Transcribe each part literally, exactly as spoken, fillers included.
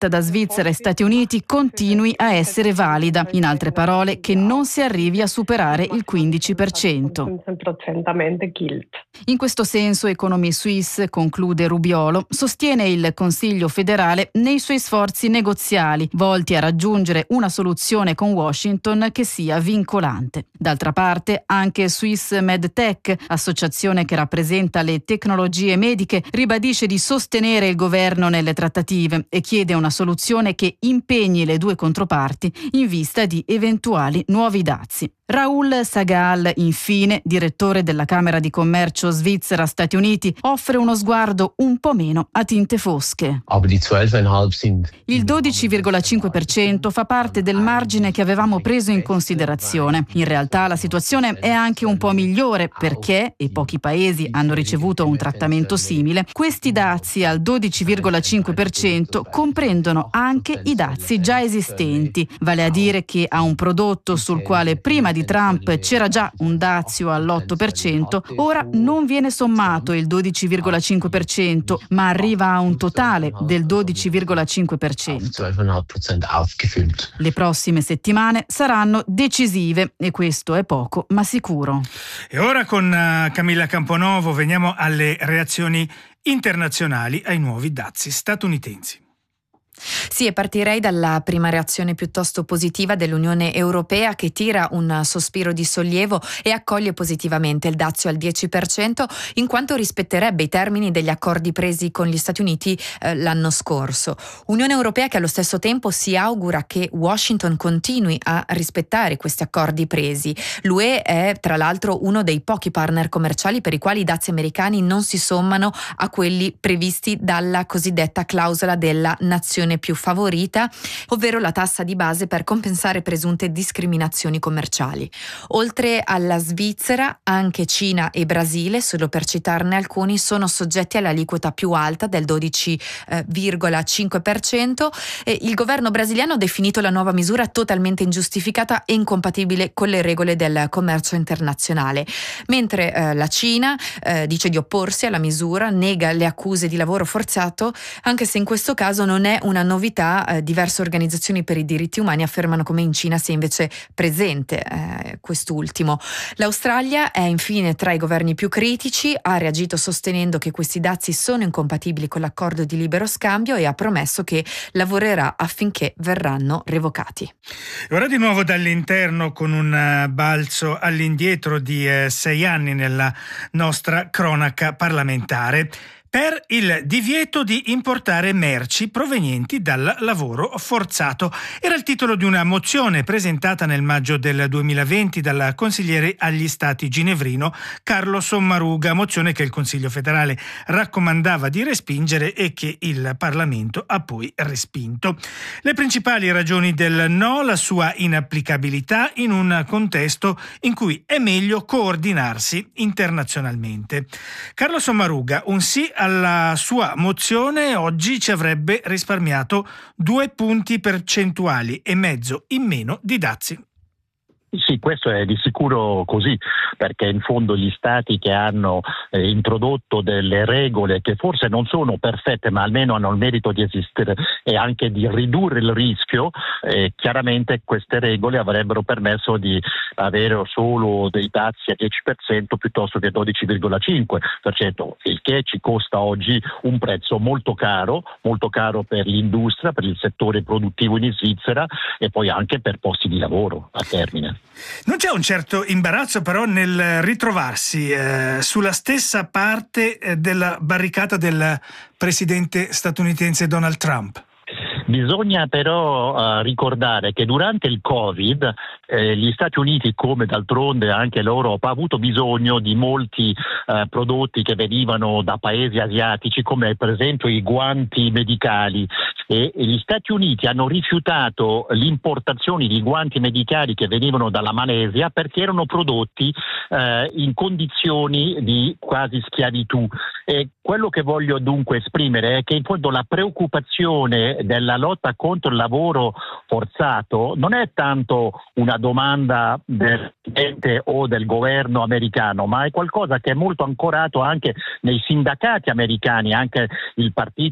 fatta da Svizzera e Stati Uniti continui a essere valida. In altre parole, che non si arrivi a superare il quindici per cento. In questo senso, Economy Suisse, conclude Rubiolo, sostiene il Consiglio federale nei suoi sforzi negoziali volti a raggiungere una soluzione con Washington che sia vincolante. D'altra parte, anche Swiss MedTech, associazione che rappresenta le tecnologie mediche, ribadisce di sostenere il governo nelle trattative e chiede una soluzione che impegni le due controparti in vista di eventuali nuovi dazi. Raoul Sagal, infine, direttore della Camera di Commercio Svizzera-Stati Uniti, offre uno sguardo un po' meno a tinte fosche. Il dodici virgola cinque per cento fa parte del margine che avevamo preso in considerazione. In realtà la situazione è anche un po' migliore perché, e pochi paesi hanno ricevuto un trattamento simile, questi dazi al dodici virgola cinque per cento comprendono anche i dazi già esistenti, vale a dire che a un prodotto sul quale prima di Trump c'era già un dazio all'otto per cento, ora non viene sommato il dodici virgola cinque per cento, ma arriva a un totale del dodici virgola cinque per cento. Le prossime settimane saranno decisive e questo è poco ma sicuro. E ora con uh, Camilla Camponovo veniamo alle reazioni internazionali ai nuovi dazi statunitensi. Sì, e partirei dalla prima reazione piuttosto positiva dell'Unione Europea, che tira un sospiro di sollievo e accoglie positivamente il dazio al dieci per cento, in quanto rispetterebbe i termini degli accordi presi con gli Stati Uniti eh, l'anno scorso. Unione Europea che allo stesso tempo si augura che Washington continui a rispettare questi accordi presi. L'U E è tra l'altro uno dei pochi partner commerciali per i quali i dazi americani non si sommano a quelli previsti dalla cosiddetta clausola della nazione più favorita, ovvero la tassa di base per compensare presunte discriminazioni commerciali. Oltre alla Svizzera, anche Cina e Brasile, solo per citarne alcuni, sono soggetti all'aliquota più alta del dodici virgola cinque per cento. E il governo brasiliano ha definito la nuova misura totalmente ingiustificata e incompatibile con le regole del commercio internazionale, mentre eh, la Cina eh, dice di opporsi alla misura, nega le accuse di lavoro forzato, anche se in questo caso non è una novità. Eh, diverse organizzazioni per i diritti umani affermano come in Cina sia invece presente eh, quest'ultimo. L'Australia è infine tra i governi più critici, ha reagito sostenendo che questi dazi sono incompatibili con l'accordo di libero scambio e ha promesso che lavorerà affinché verranno revocati. Ora di nuovo dall'interno con un balzo all'indietro di eh, sei anni nella nostra cronaca parlamentare, per il divieto di importare merci provenienti dal lavoro forzato. Era il titolo di una mozione presentata nel maggio del duemilaventi dal consigliere agli Stati ginevrino Carlo Sommaruga, mozione che il Consiglio federale raccomandava di respingere e che il Parlamento ha poi respinto. Le principali ragioni del no: la sua inapplicabilità in un contesto in cui è meglio coordinarsi internazionalmente. Carlo Sommaruga, un sì alla sua mozione oggi ci avrebbe risparmiato due punti percentuali e mezzo in meno di dazi. Sì, questo è di sicuro così, perché in fondo gli stati che hanno eh, introdotto delle regole che forse non sono perfette, ma almeno hanno il merito di esistere e anche di ridurre il rischio, eh, chiaramente queste regole avrebbero permesso di avere solo dei dazi a dieci per cento piuttosto che dodici virgola cinque per cento, il che ci costa oggi un prezzo molto caro, molto caro per l'industria, per il settore produttivo in Svizzera e poi anche per posti di lavoro a termine. Non c'è un certo imbarazzo però nel ritrovarsi eh, sulla stessa parte eh, della barricata del presidente statunitense Donald Trump? Bisogna però uh, ricordare che durante il Covid eh, gli Stati Uniti, come d'altronde anche l'Europa, ha avuto bisogno di molti uh, prodotti che venivano da paesi asiatici, come per esempio i guanti medicali, e, e gli Stati Uniti hanno rifiutato l'importazione di guanti medicali che venivano dalla Malesia perché erano prodotti uh, in condizioni di quasi schiavitù. E quello che voglio dunque esprimere è che in fondo la preoccupazione della lotta contro il lavoro forzato non è tanto una domanda del presidente o del governo americano, ma è qualcosa che è molto ancorato anche nei sindacati americani. Anche il partito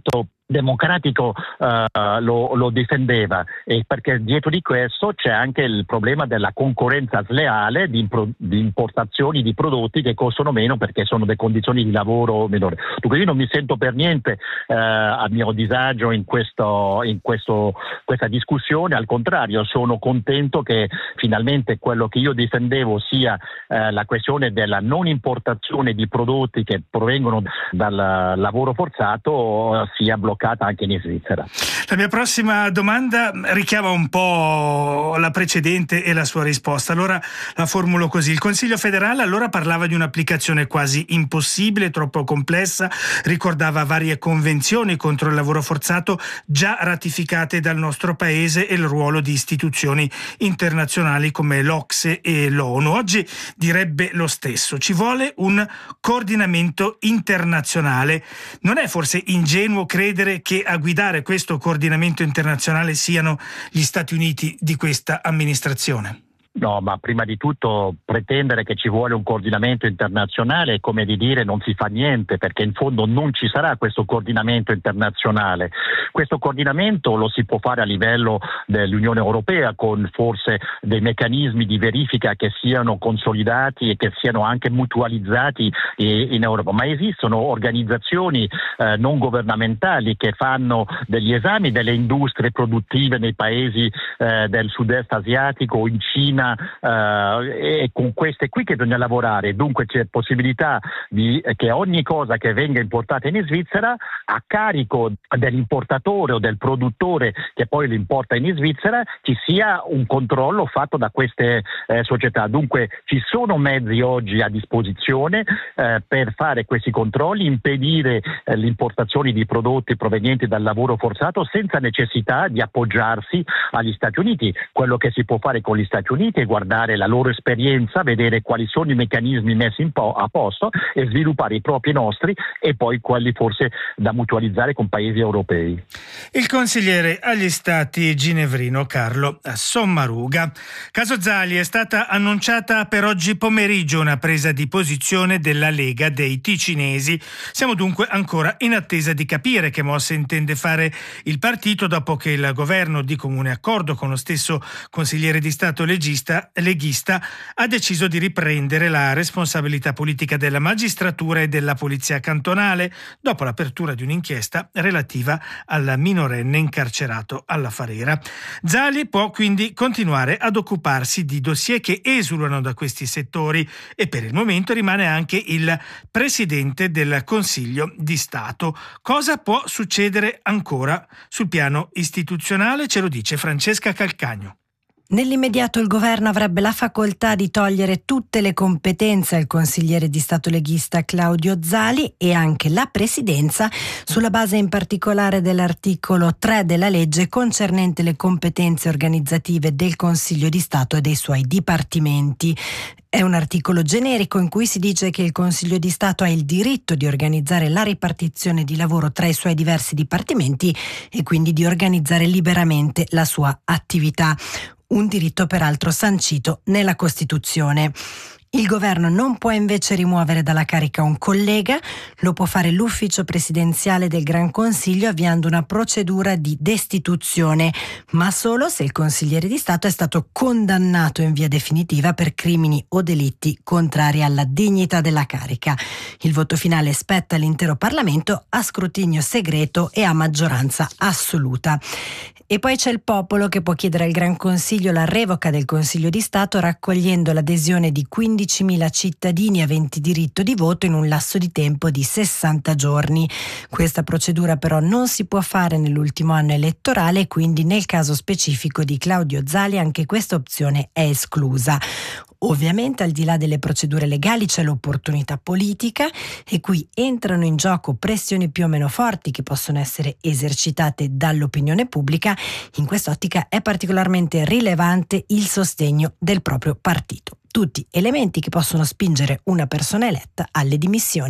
democratico uh, lo, lo difendeva, e perché dietro di questo c'è anche il problema della concorrenza sleale di, impro- di importazioni di prodotti che costano meno perché sono delle condizioni di lavoro minori. Dunque io non mi sento per niente uh, a mio disagio in, questo, in questo, questa discussione, al contrario sono contento che finalmente quello che io difendevo sia uh, la questione della non importazione di prodotti che provengono dal lavoro forzato uh, sia bloccato anche in Svizzera. La mia prossima domanda richiama un po' la precedente e la sua risposta. Allora la formulo così: il Consiglio federale allora parlava di un'applicazione quasi impossibile, troppo complessa, ricordava varie convenzioni contro il lavoro forzato già ratificate dal nostro paese e il ruolo di istituzioni internazionali come l'O C S E e l'ONU. Oggi direbbe lo stesso: ci vuole un coordinamento internazionale. Non è forse ingenuo credere che a guidare questo coordinamento internazionale siano gli Stati Uniti di questa amministrazione? No, ma prima di tutto pretendere che ci vuole un coordinamento internazionale è come di dire non si fa niente, perché in fondo non ci sarà questo coordinamento internazionale. Questo coordinamento lo si può fare a livello dell'Unione Europea con forse dei meccanismi di verifica che siano consolidati e che siano anche mutualizzati in Europa, ma esistono organizzazioni eh, non governamentali che fanno degli esami delle industrie produttive nei paesi eh, del sud-est asiatico o in Cina. Uh, e con queste qui che bisogna lavorare, dunque c'è possibilità di, che ogni cosa che venga importata in Svizzera a carico dell'importatore o del produttore che poi l'importa in Svizzera ci sia un controllo fatto da queste eh, società. Dunque ci sono mezzi oggi a disposizione eh, per fare questi controlli, impedire eh, l'importazione di prodotti provenienti dal lavoro forzato senza necessità di appoggiarsi agli Stati Uniti. Quello che si può fare con gli Stati Uniti e guardare la loro esperienza, vedere quali sono i meccanismi messi in po- a posto e sviluppare i propri nostri e poi quelli forse da mutualizzare con paesi europei. Il consigliere agli Stati ginevrino Carlo Sommaruga. Caso Zali, è stata annunciata per oggi pomeriggio una presa di posizione della Lega dei Ticinesi. Siamo dunque ancora in attesa di capire che mosse intende fare il partito dopo che il governo, di comune accordo con lo stesso consigliere di Stato leghista, leghista ha deciso di riprendere la responsabilità politica della magistratura e della polizia cantonale dopo l'apertura di un'inchiesta relativa al minorenne incarcerato alla Farera. Zali può quindi continuare ad occuparsi di dossier che esulano da questi settori e per il momento rimane anche il presidente del Consiglio di Stato. Cosa può succedere ancora sul piano istituzionale? Ce lo dice Francesca Calcagno. Nell'immediato il governo avrebbe la facoltà di togliere tutte le competenze al consigliere di Stato leghista Claudio Zali e anche la presidenza, sulla base in particolare dell'articolo tre della legge concernente le competenze organizzative del Consiglio di Stato e dei suoi dipartimenti. È un articolo generico in cui si dice che il Consiglio di Stato ha il diritto di organizzare la ripartizione di lavoro tra i suoi diversi dipartimenti e quindi di organizzare liberamente la sua attività. Un diritto peraltro sancito nella Costituzione. Il governo non può invece rimuovere dalla carica un collega, lo può fare l'ufficio presidenziale del Gran Consiglio avviando una procedura di destituzione, ma solo se il consigliere di Stato è stato condannato in via definitiva per crimini o delitti contrari alla dignità della carica. Il voto finale spetta all'intero Parlamento a scrutinio segreto e a maggioranza assoluta. E poi c'è il popolo che può chiedere al Gran Consiglio la revoca del Consiglio di Stato raccogliendo l'adesione di quindicimila cittadini aventi diritto di voto in un lasso di tempo di sessanta giorni. Questa procedura però non si può fare nell'ultimo anno elettorale e quindi nel caso specifico di Claudio Zali anche questa opzione è esclusa. Ovviamente al di là delle procedure legali c'è l'opportunità politica e qui entrano in gioco pressioni più o meno forti che possono essere esercitate dall'opinione pubblica. In quest'ottica è particolarmente rilevante il sostegno del proprio partito. Tutti elementi che possono spingere una persona eletta alle dimissioni.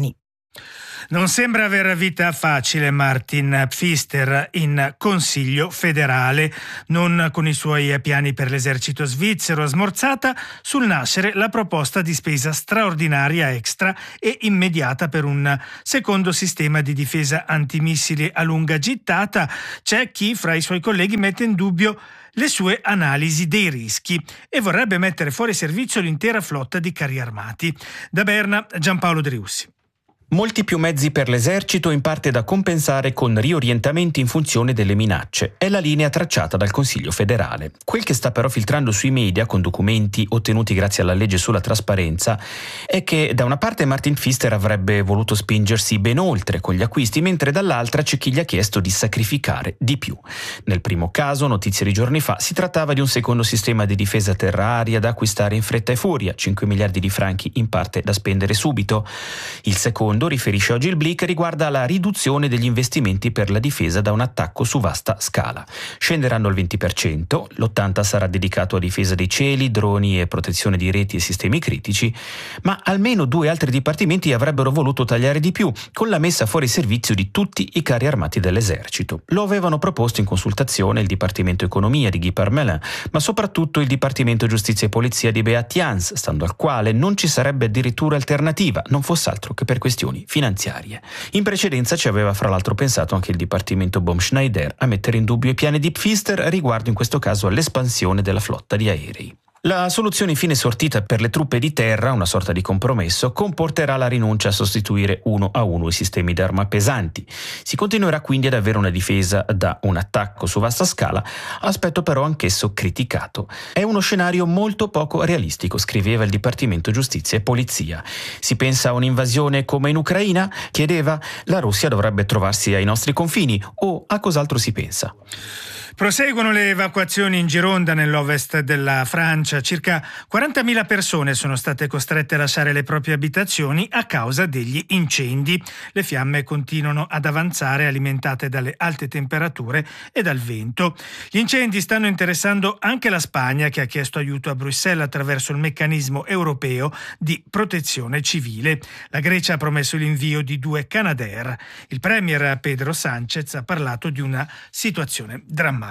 Non sembra aver vita facile Martin Pfister in Consiglio federale, non con i suoi piani per l'esercito svizzero, smorzata sul nascere la proposta di spesa straordinaria extra e immediata per un secondo sistema di difesa antimissili a lunga gittata. C'è chi fra i suoi colleghi mette in dubbio le sue analisi dei rischi e vorrebbe mettere fuori servizio l'intera flotta di carri armati. Da Berna, Giampaolo Driussi. Molti più mezzi per l'esercito, in parte da compensare con riorientamenti in funzione delle minacce. È la linea tracciata dal Consiglio federale. Quel che sta però filtrando sui media, con documenti ottenuti grazie alla legge sulla trasparenza, è che da una parte Martin Pfister avrebbe voluto spingersi ben oltre con gli acquisti, mentre dall'altra c'è chi gli ha chiesto di sacrificare di più. Nel primo caso, notizie di giorni fa, si trattava di un secondo sistema di difesa terra-aria da acquistare in fretta e furia, cinque miliardi di franchi in parte da spendere subito. Il secondo, riferisce oggi il Blick, riguarda la riduzione degli investimenti per la difesa da un attacco su vasta scala. Scenderanno al venti per cento, l'ottanta per cento sarà dedicato a difesa dei cieli, droni e protezione di reti e sistemi critici, ma almeno due altri dipartimenti avrebbero voluto tagliare di più, con la messa fuori servizio di tutti i carri armati dell'esercito. Lo avevano proposto in consultazione il Dipartimento Economia di Guy Parmelin, ma soprattutto il Dipartimento Giustizia e Polizia di Beat Jans, stando al quale non ci sarebbe addirittura alternativa, non fosse altro che per questioni finanziarie. In precedenza ci aveva fra l'altro pensato anche il Dipartimento Baumschneider a mettere in dubbio i piani di Pfister riguardo in questo caso all'espansione della flotta di aerei. La soluzione infine sortita per le truppe di terra, una sorta di compromesso, comporterà la rinuncia a sostituire uno a uno i sistemi d'arma pesanti. Si continuerà quindi ad avere una difesa da un attacco su vasta scala, aspetto però anch'esso criticato. È uno scenario molto poco realistico, scriveva il Dipartimento Giustizia e Polizia. Si pensa a un'invasione come in Ucraina? Chiedeva. La Russia dovrebbe trovarsi ai nostri confini, o a cos'altro si pensa? Proseguono le evacuazioni in Gironda, nell'ovest della Francia. Circa quarantamila persone sono state costrette a lasciare le proprie abitazioni a causa degli incendi. Le fiamme continuano ad avanzare, alimentate dalle alte temperature e dal vento. Gli incendi stanno interessando anche la Spagna, che ha chiesto aiuto a Bruxelles attraverso il meccanismo europeo di protezione civile. La Grecia ha promesso l'invio di due Canadair. Il premier Pedro Sánchez ha parlato di una situazione drammatica.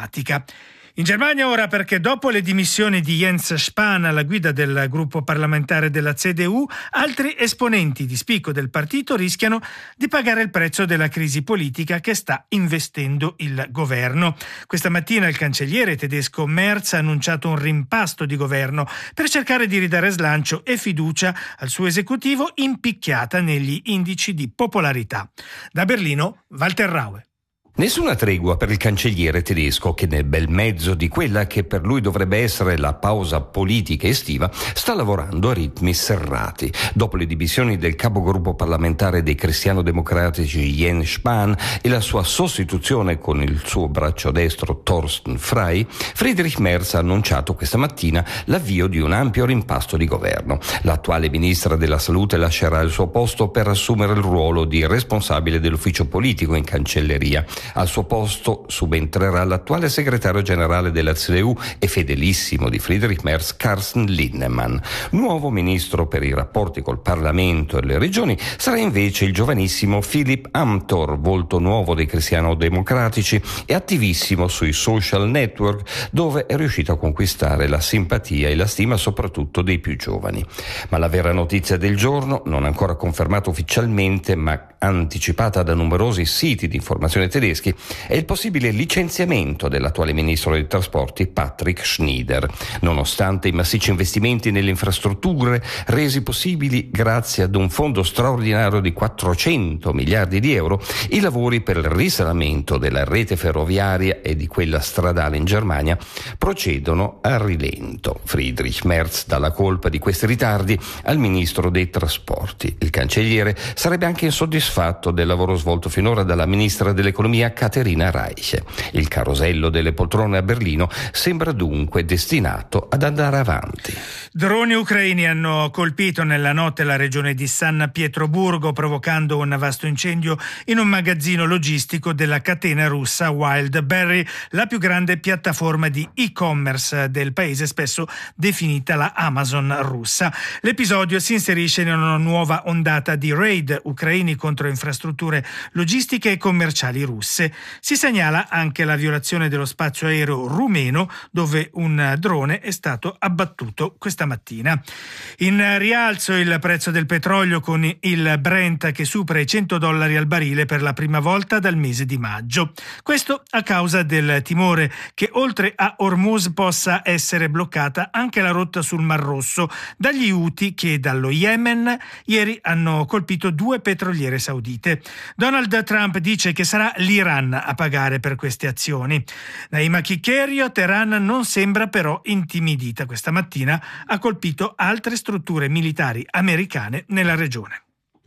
In Germania ora, perché dopo le dimissioni di Jens Spahn alla guida del gruppo parlamentare della C D U, altri esponenti di spicco del partito rischiano di pagare il prezzo della crisi politica che sta investendo il governo. Questa mattina il cancelliere tedesco Merz ha annunciato un rimpasto di governo per cercare di ridare slancio e fiducia al suo esecutivo, impicchiata negli indici di popolarità. Da Berlino, Walter Raue. Nessuna tregua per il cancelliere tedesco che, nel bel mezzo di quella che per lui dovrebbe essere la pausa politica estiva, sta lavorando a ritmi serrati. Dopo le dimissioni del capogruppo parlamentare dei cristiano-democratici Jens Spahn e la sua sostituzione con il suo braccio destro Thorsten Frey, Friedrich Merz ha annunciato questa mattina l'avvio di un ampio rimpasto di governo. L'attuale ministra della Salute lascerà il suo posto per assumere il ruolo di responsabile dell'ufficio politico in cancelleria. Al suo posto subentrerà l'attuale segretario generale della C D U e fedelissimo di Friedrich Merz, Carsten Linnemann. Nuovo ministro per i rapporti col Parlamento e le regioni sarà invece il giovanissimo Philipp Amthor, volto nuovo dei cristiano-democratici e attivissimo sui social network, dove è riuscito a conquistare la simpatia e la stima soprattutto dei più giovani. Ma la vera notizia del giorno, non ancora confermata ufficialmente ma anticipata da numerosi siti di informazione tedeschi, è il possibile licenziamento dell'attuale ministro dei trasporti Patrick Schneider. Nonostante i massicci investimenti nelle infrastrutture resi possibili grazie ad un fondo straordinario di quattrocento miliardi di euro, i lavori per il risanamento della rete ferroviaria e di quella stradale in Germania procedono a rilento. Friedrich Merz dà la colpa di questi ritardi al ministro dei trasporti. Il cancelliere sarebbe anche insoddisfatto del lavoro svolto finora dalla ministra dell'economia Mia Caterina Reich. Il carosello delle poltrone a Berlino sembra dunque destinato ad andare avanti. Droni ucraini hanno colpito nella notte la regione di San Pietroburgo, provocando un vasto incendio in un magazzino logistico della catena russa Wildberry, la più grande piattaforma di e-commerce del paese, spesso definita la Amazon russa. L'episodio si inserisce in una nuova ondata di raid ucraini contro infrastrutture logistiche e commerciali russe. Si segnala anche la violazione dello spazio aereo rumeno, dove un drone è stato abbattuto questa mattina. In rialzo il prezzo del petrolio, con il Brent che supera i cento dollari al barile per la prima volta dal mese di maggio. Questo a causa del timore che oltre a Hormuz possa essere bloccata anche la rotta sul Mar Rosso dagli Houthi, che dallo Yemen ieri hanno colpito due petroliere saudite. Donald Trump dice che sarà l'Iran a pagare per queste azioni. Naima Kikerio, Teheran non sembra però intimidita. Questa mattina ha colpito altre strutture militari americane nella regione.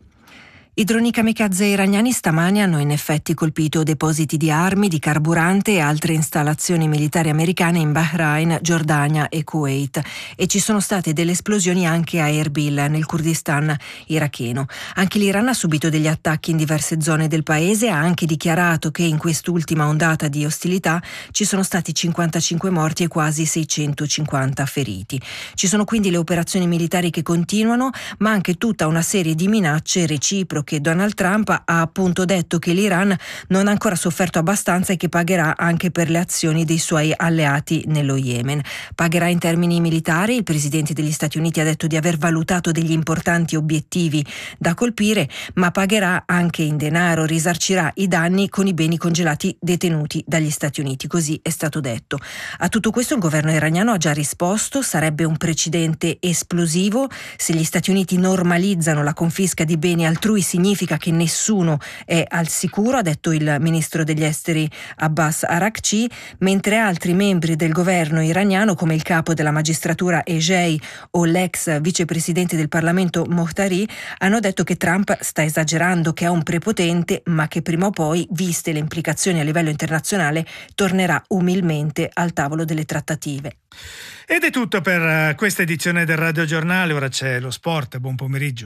I droni kamikaze iraniani stamani hanno in effetti colpito depositi di armi, di carburante e altre installazioni militari americane in Bahrain, Giordania e Kuwait, e ci sono state delle esplosioni anche a Erbil, nel Kurdistan iracheno. Anche l'Iran ha subito degli attacchi in diverse zone del paese, ha anche dichiarato che in quest'ultima ondata di ostilità ci sono stati cinquantacinque morti e quasi seicentocinquanta feriti. Ci sono quindi le operazioni militari che continuano, ma anche tutta una serie di minacce reciproche. Che Donald Trump ha appunto detto che l'Iran non ha ancora sofferto abbastanza e che pagherà anche per le azioni dei suoi alleati nello Yemen. Pagherà in termini militari. Il presidente degli Stati Uniti ha detto di aver valutato degli importanti obiettivi da colpire, ma pagherà anche in denaro, risarcirà i danni con i beni congelati detenuti dagli Stati Uniti, così è stato detto. A tutto questo il governo iraniano ha già risposto: sarebbe un precedente esplosivo se gli Stati Uniti normalizzano la confisca di beni altrui, significa che nessuno è al sicuro, ha detto il ministro degli esteri Abbas Araghchi, mentre altri membri del governo iraniano, come il capo della magistratura Ejei o l'ex vicepresidente del Parlamento Mohtari, hanno detto che Trump sta esagerando, che è un prepotente, ma che prima o poi, viste le implicazioni a livello internazionale, tornerà umilmente al tavolo delle trattative. Ed è tutto per questa edizione del Radio Giornale. Ora c'è lo sport. Buon pomeriggio.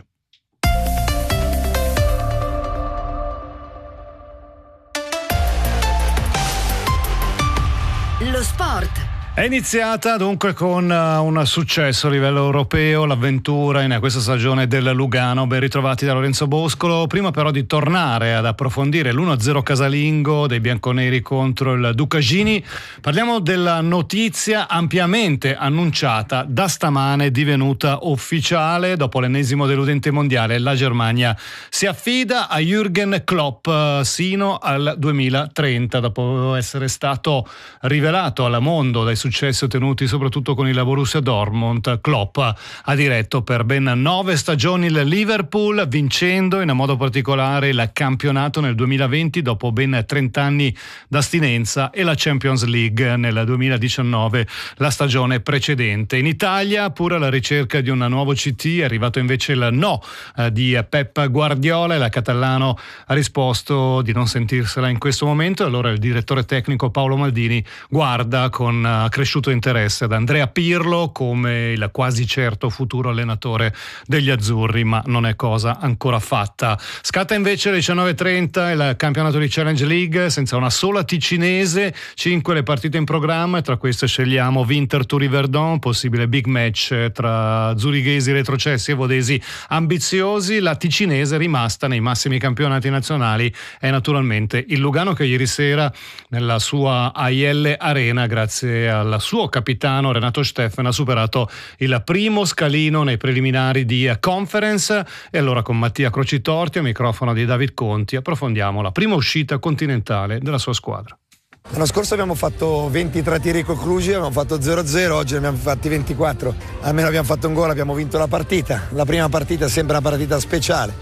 Lo sport. È iniziata dunque con uh, un successo a livello europeo l'avventura in questa stagione del Lugano. Ben ritrovati da Lorenzo Boscolo. Prima però di tornare ad approfondire l'uno a zero casalingo dei bianconeri contro il Ducagini, parliamo della notizia ampiamente annunciata da stamane, divenuta ufficiale dopo l'ennesimo deludente mondiale. La Germania si affida a Jürgen Klopp uh, sino al duemilatrenta, dopo essere stato rivelato al mondo dai successi ottenuti soprattutto con il Borussia Dortmund. Klopp ha diretto per ben nove stagioni il Liverpool, vincendo in modo particolare il campionato nel duemilaventi dopo ben trenta anni d'astinenza e la Champions League nel duemiladiciannove, la stagione precedente. In Italia, pure alla ricerca di un nuovo C T, è arrivato invece il no eh, di Pep Guardiola, e la catalano ha risposto di non sentirsela in questo momento. Allora il direttore tecnico Paolo Maldini guarda con cresciuto interesse ad Andrea Pirlo come il quasi certo futuro allenatore degli azzurri, ma non è cosa ancora fatta. Scatta invece alle diciannove e trenta il campionato di Challenge League, senza una sola ticinese, cinque le partite in programma, e tra queste scegliamo Winter Turi Verdon, possibile big match tra zurighesi retrocessi e vodesi ambiziosi. La ticinese rimasta nei massimi campionati nazionali è naturalmente il Lugano, che ieri sera nella sua A I L Arena, grazie al suo capitano Renato Steffen, ha superato il primo scalino nei preliminari di Conference. E allora con Mattia Crocitorti, al microfono di David Conti, approfondiamo la prima uscita continentale della sua squadra. L'anno scorso abbiamo fatto ventitré tiri conclusi, abbiamo fatto zero a zero, oggi ne abbiamo fatti ventiquattro, almeno abbiamo fatto un gol, abbiamo vinto la partita. La prima partita sembra una partita speciale,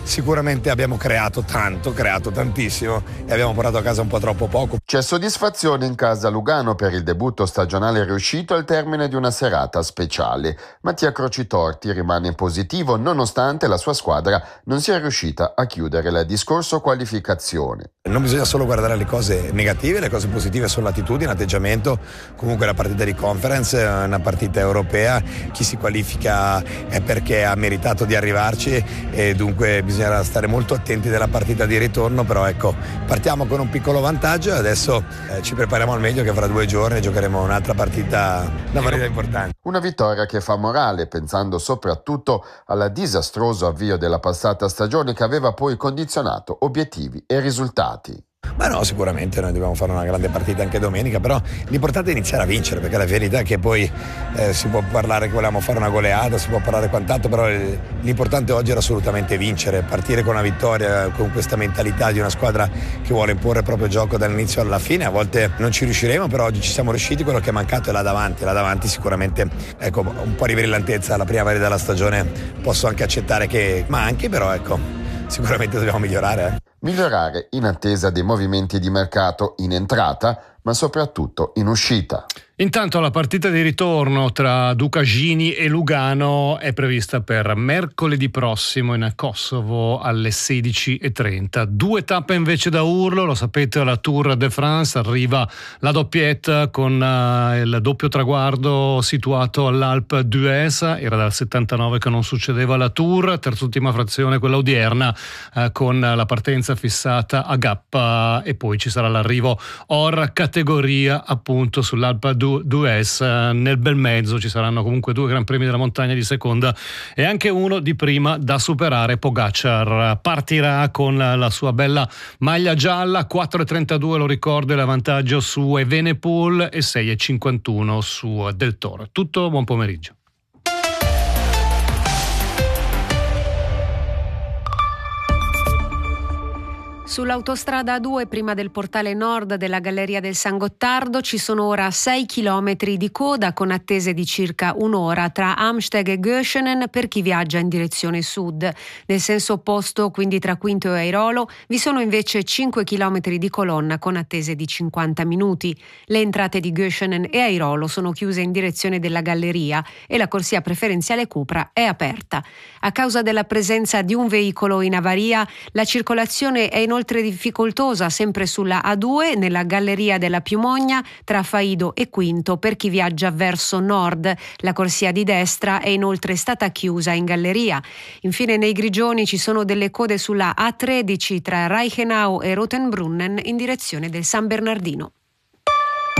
sicuramente abbiamo creato tanto, creato tantissimo e abbiamo portato a casa un po' troppo poco. C'è soddisfazione in casa Lugano per il debutto stagionale riuscito al termine di una serata speciale. Mattia Crocitorti rimane positivo nonostante la sua squadra non sia riuscita a chiudere il discorso qualificazione. Non bisogna solo guardare le cose negative, le cose positive sono l'attitudine, l'atteggiamento. Comunque la partita di conference è una partita europea, chi si qualifica è perché ha meritato di arrivarci e dunque bisogna stare molto attenti della partita di ritorno, però ecco, partiamo con un piccolo vantaggio e adesso eh, ci prepariamo al meglio che fra due giorni giocheremo un'altra partita, una partita importante. Una vittoria che fa morale, pensando soprattutto al disastroso avvio della passata stagione che aveva poi condizionato obiettivi e risultati. Ma no, sicuramente noi dobbiamo fare una grande partita anche domenica, però l'importante è iniziare a vincere, perché la verità è che poi eh, si può parlare che volevamo fare una goleata, si può parlare quant'altro, però l'importante oggi era assolutamente vincere, partire con una vittoria, con questa mentalità di una squadra che vuole imporre il proprio gioco dall'inizio alla fine. A volte non ci riusciremo, però oggi ci siamo riusciti, quello che è mancato è là davanti, là davanti sicuramente ecco, un po' di brillantezza alla prima partita della stagione posso anche accettare che manchi, però ecco, sicuramente dobbiamo migliorare. Eh. Migliorare in attesa dei movimenti di mercato in entrata, ma soprattutto in uscita. Intanto la partita di ritorno tra Ducagini e Lugano è prevista per mercoledì prossimo in Kosovo alle sedici e trenta. Due tappe invece da urlo, lo sapete, la Tour de France arriva la doppietta con uh, il doppio traguardo situato all'Alpe d'Huez, era dal settantanove che non succedeva la Tour, terz'ultima frazione quella odierna uh, con la partenza fissata a Gappa e poi ci sarà l'arrivo or categoria appunto sull'Alpe d'Huez. d'Huez, nel bel mezzo ci saranno comunque due Gran Premi della montagna di seconda e anche uno di prima da superare. Pogacar partirà con la sua bella maglia gialla, quattro e trentadue lo ricordo il vantaggio su Evenepoel e sei e cinquantuno su Del Toro. Tutto, buon pomeriggio. Sull'autostrada A due, prima del portale nord della Galleria del San Gottardo, ci sono ora sei chilometri di coda con attese di circa un'ora tra Amsteg e Göschenen per chi viaggia in direzione sud. Nel senso opposto, quindi tra Quinto e Airolo, vi sono invece cinque chilometri di colonna con attese di cinquanta minuti. Le entrate di Göschenen e Airolo sono chiuse in direzione della Galleria e la corsia preferenziale Cupra è aperta. A causa della presenza di un veicolo in avaria, la circolazione è inoltre Inoltre difficoltosa sempre sulla A due nella Galleria della Piumogna tra Faido e Quinto per chi viaggia verso nord. La corsia di destra è inoltre stata chiusa in galleria. Infine nei Grigioni ci sono delle code sulla A tredici tra Reichenau e Rotenbrunnen in direzione del San Bernardino.